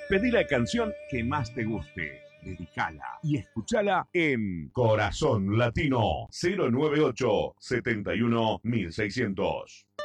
Pedí la canción que más te guste, dedicala y escúchala en Corazón Latino 098 71 1600.